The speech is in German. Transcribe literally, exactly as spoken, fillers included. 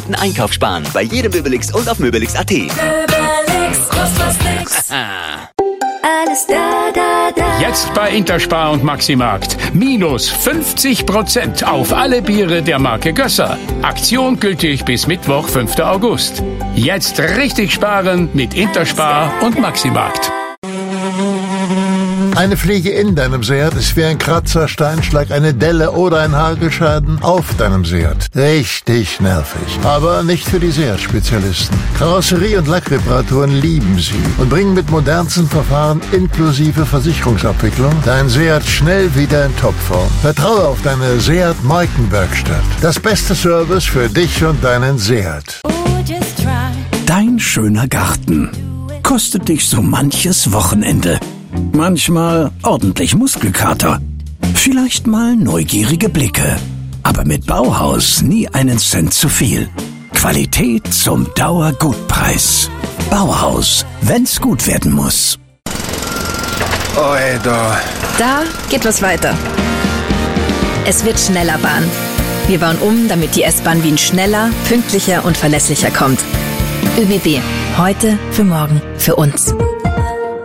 Minuten Einkauf sparen. Bei jedem Möbelix und auf Möbelix punkt at. Möbelix, kostet fast nix. Alles da, da, da. Jetzt bei Interspar und Maximarkt. Minus fünfzig Prozent auf alle Biere der Marke Gösser. Aktion gültig bis Mittwoch, fünften August. Jetzt richtig sparen mit Interspar und Maximarkt. Eine Fliege in deinem Seat ist wie ein Kratzer, Steinschlag, eine Delle oder ein Hagelschaden auf deinem Seat. Richtig nervig. Aber nicht für die Seat-Spezialisten. Karosserie- und Lackreparaturen lieben sie und bringen mit modernsten Verfahren inklusive Versicherungsabwicklung dein Seat schnell wieder in Topform. Vertraue auf deine Seat-Markenwerkstatt. Das beste Service für dich und deinen Seat. Dein schöner Garten kostet dich so manches Wochenende. Manchmal ordentlich Muskelkater, vielleicht mal neugierige Blicke. Aber mit Bauhaus nie einen Cent zu viel. Qualität zum Dauergutpreis. Bauhaus, wenn's gut werden muss. Oh, ey, da. Da geht was weiter. Es wird schneller Bahn. Wir bauen um, damit die S-Bahn Wien schneller, pünktlicher und verlässlicher kommt. ÖBB. Heute für morgen für uns.